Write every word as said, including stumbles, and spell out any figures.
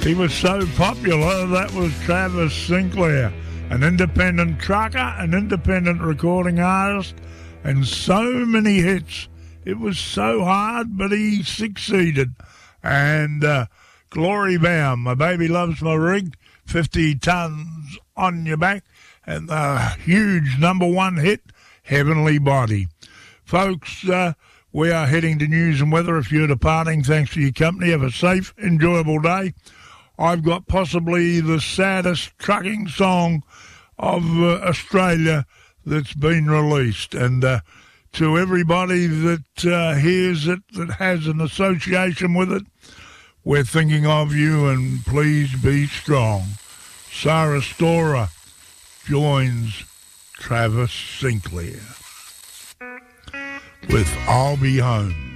He was so popular. That was Travis Sinclair, an independent trucker, an independent recording artist, and so many hits. It was so hard, but he succeeded. And uh, Glory Bound, My Baby Loves My Rig, fifty tons on your back, and the huge number one hit, Heavenly Body. Folks, uh, we are heading to news and weather. If you're departing, thanks for your company. Have a safe, enjoyable day. I've got possibly the saddest trucking song of uh, Australia that's been released. And uh, to everybody that uh, hears it, that has an association with it, we're thinking of you, and please be strong. Sarah Storer joins Travis Sinclair with I'll Be Home.